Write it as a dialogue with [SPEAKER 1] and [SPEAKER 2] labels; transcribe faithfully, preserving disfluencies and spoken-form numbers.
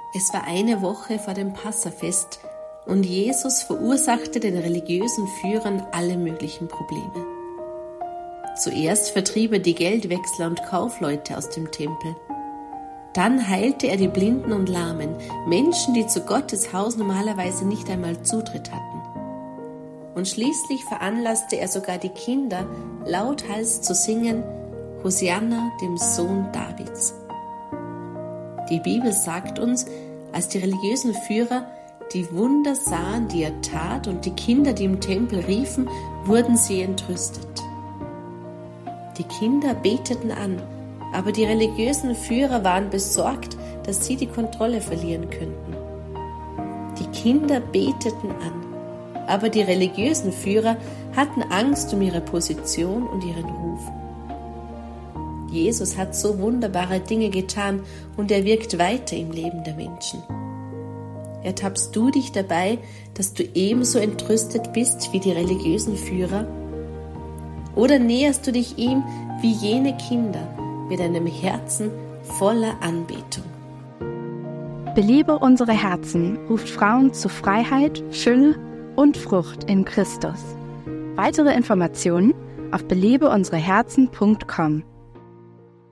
[SPEAKER 1] Es war eine Woche vor dem Passafest und Jesus verursachte den religiösen Führern alle möglichen Probleme. Zuerst vertrieb er die Geldwechsler und Kaufleute aus dem Tempel. Dann heilte er die Blinden und Lahmen, Menschen, die zu Gottes Haus normalerweise nicht einmal Zutritt hatten. Und schließlich veranlasste er sogar die Kinder, lauthals zu singen: Hosianna, dem Sohn Davids. Die Bibel sagt uns, als die religiösen Führer die Wunder sahen, die er tat, und die Kinder, die im Tempel riefen, wurden sie entrüstet. Die Kinder beteten an, aber die religiösen Führer waren besorgt, dass sie die Kontrolle verlieren könnten. Die Kinder beteten an, aber die religiösen Führer hatten Angst um ihre Position und ihren Ruf. Jesus hat so wunderbare Dinge getan und er wirkt weiter im Leben der Menschen. Ertappst du dich dabei, dass du ebenso entrüstet bist wie die religiösen Führer? Oder näherst du dich ihm wie jene Kinder mit einem Herzen voller Anbetung?
[SPEAKER 2] Belebe unsere Herzen ruft Frauen zu Freiheit, Fülle und Frucht in Christus. Weitere Informationen auf belebe unsere herzen punkt com.